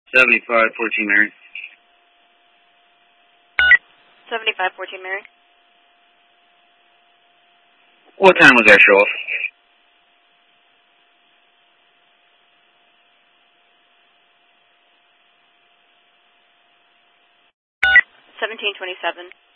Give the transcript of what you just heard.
7514 Mary. 7514 Mary. What time was that show off? 1727.